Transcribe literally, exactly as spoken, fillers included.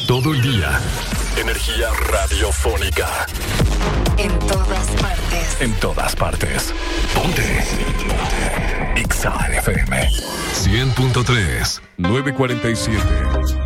todo el día. Energía radiofónica. En todas partes. En todas partes. Ponte. Ponte. X A F M. cien punto tres. nueve cuarenta y siete.